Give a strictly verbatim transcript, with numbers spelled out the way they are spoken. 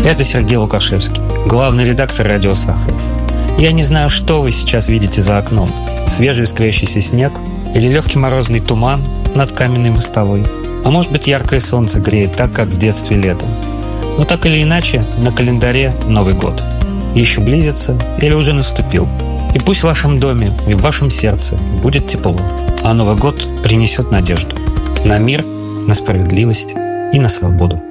Это Сергей Лукашевский, главный редактор радио Сахаров. Я не знаю, что вы сейчас видите за окном. Свежий искрящийся снег или легкий морозный туман над каменной мостовой. А может быть, яркое солнце греет так, как в детстве летом. Но так или иначе, на календаре Новый год. Еще близится или уже наступил. И пусть в вашем доме и в вашем сердце будет тепло, а Новый год принесет надежду на мир, на справедливость и на свободу.